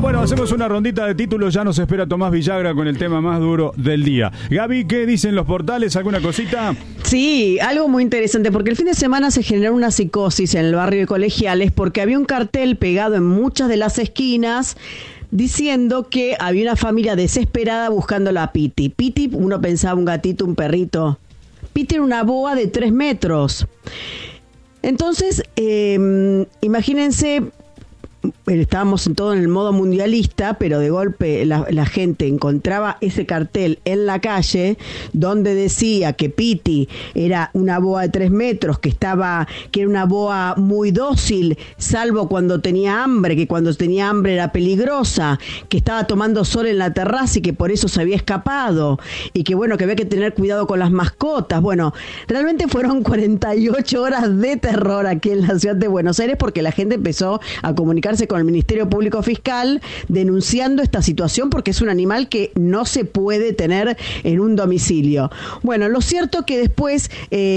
Bueno, hacemos una rondita de títulos. Ya nos espera Tomás Villagra con el tema más duro del día. Gaby, ¿qué dicen los portales? ¿Alguna cosita? Sí, algo muy interesante, porque el fin de semana se generó una psicosis en el barrio de Colegiales porque había un cartel pegado en muchas de las esquinas diciendo que había una familia desesperada buscando a Piti. Piti, uno pensaba un gatito, un perrito. Piti era una boa de 3 metros. Entonces, imagínense, estábamos en el modo mundialista, pero de golpe la gente encontraba ese cartel en la calle donde decía que Piti era una boa de 3 metros, que era una boa muy dócil, salvo cuando tenía hambre, que cuando tenía hambre era peligrosa, que estaba tomando sol en la terraza y que por eso se había escapado, y que bueno, que había que tener cuidado con las mascotas. Bueno, realmente fueron 48 horas de terror aquí en la ciudad de Buenos Aires, porque la gente empezó a comunicarse con el Ministerio Público Fiscal denunciando esta situación, porque es un animal que no se puede tener en un domicilio. Bueno, lo cierto que después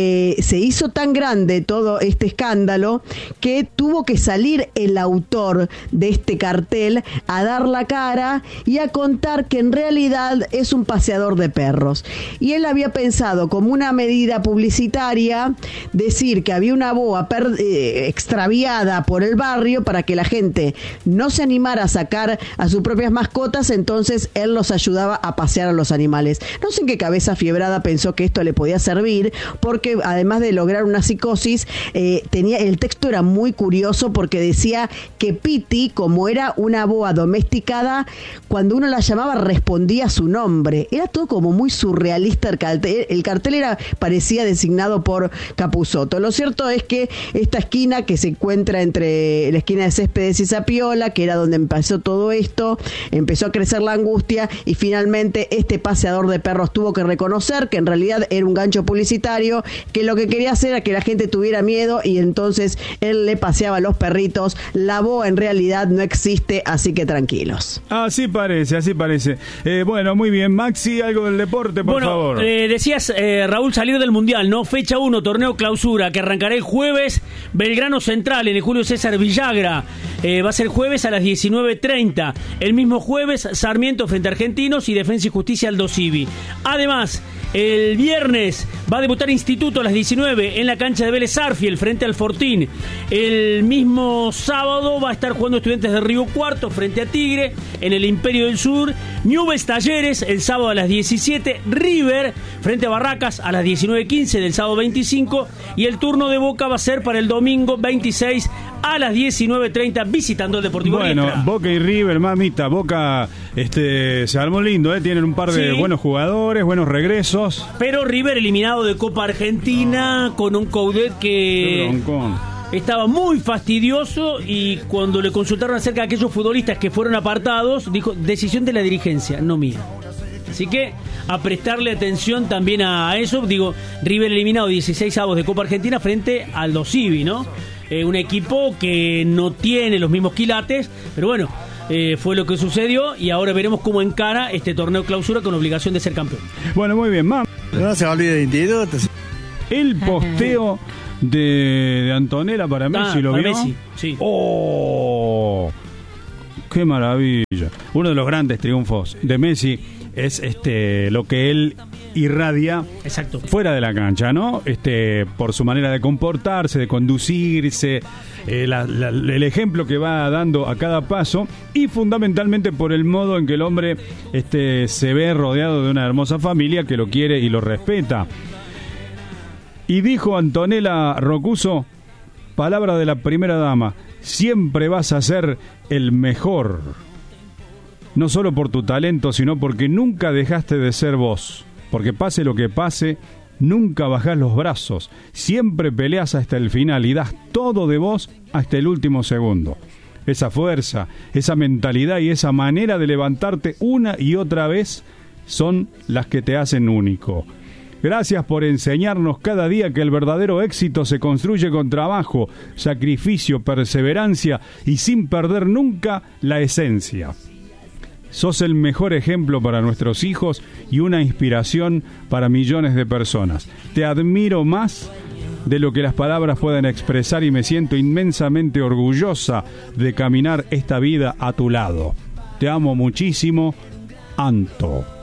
se hizo tan grande todo este escándalo que tuvo que salir el autor de este cartel a dar la cara y a contar que en realidad es un paseador de perros. Y él había pensado como una medida publicitaria decir que había una boa extraviada por el barrio para que la gente no se animara a sacar a sus propias mascotas, entonces él los ayudaba a pasear a los animales. No sé en qué cabeza fiebrada pensó que esto le podía servir, porque además de lograr una psicosis, el texto era muy curioso porque decía que Piti, como era una boa domesticada, cuando uno la llamaba respondía su nombre. Era todo como muy surrealista el cartel. El cartel parecía designado por Capusotto. Lo cierto es que esta esquina que se encuentra entre la esquina de Céspedes y Zapiola, que era donde empezó todo esto, empezó a crecer la angustia y finalmente este paseador de perros tuvo que reconocer que en realidad era un gancho publicitario, que lo que quería hacer era que la gente tuviera miedo y entonces él le paseaba a los perritos. La boa en realidad no existe, así que tranquilos. Así parece, así parece. Bueno, muy bien. Maxi, algo del deporte, por favor. Decías, Raúl, salir del Mundial, ¿no? Fecha 1, torneo clausura, que arrancará el jueves. Belgrano Central, en el Julio César Villagra. Va a ser jueves a las 19:30. El mismo jueves, Sarmiento frente a Argentinos y Defensa y Justicia Aldo Civi. Además, el viernes va a debutar Instituto a las 19 en la cancha de Vélez Sarsfield frente al Fortín. El mismo sábado va a estar jugando Estudiantes de Río Cuarto frente a Tigre en el Imperio del Sur. Newell's Talleres el sábado a las 17. River frente a Barracas a las 19:15 del sábado 25. Y el turno de Boca va a ser para el domingo 26 a las 19:30 visitando el Deportivo Bueno, Riestra. Boca y River, mamita. Boca se armó lindo, tienen un par de buenos jugadores, buenos regresos. Pero River eliminado de Copa Argentina con un Coudet que estaba muy fastidioso, y cuando le consultaron acerca de aquellos futbolistas que fueron apartados, dijo: decisión de la dirigencia, no mía. Así que a prestarle atención también a eso. Digo, River eliminado 16avos de Copa Argentina frente al Aldo Civi, ¿no? Un equipo que no tiene los mismos quilates, pero bueno, fue lo que sucedió, y ahora veremos cómo encara este torneo clausura con obligación de ser campeón. Bueno, muy bien, No se olvide de instituto. El posteo de Antonella para Messi, ¿lo vio? Messi, sí. ¡Oh! ¡Qué maravilla! Uno de los grandes triunfos de Messi es lo que él irradia. Exacto. Fuera de la cancha, ¿no? Por su manera de comportarse, de conducirse, el ejemplo que va dando a cada paso, y fundamentalmente por el modo en que el hombre se ve rodeado de una hermosa familia que lo quiere y lo respeta. Y dijo Antonella Rocuso, palabra de la primera dama: siempre vas a ser el mejor, no solo por tu talento, sino porque nunca dejaste de ser vos. Porque pase lo que pase, nunca bajás los brazos, siempre peleas hasta el final y das todo de vos hasta el último segundo. Esa fuerza, esa mentalidad y esa manera de levantarte una y otra vez son las que te hacen único. Gracias por enseñarnos cada día que el verdadero éxito se construye con trabajo, sacrificio, perseverancia y sin perder nunca la esencia. Sos el mejor ejemplo para nuestros hijos y una inspiración para millones de personas. Te admiro más de lo que las palabras pueden expresar y me siento inmensamente orgullosa de caminar esta vida a tu lado. te amo muchísimo, Anto.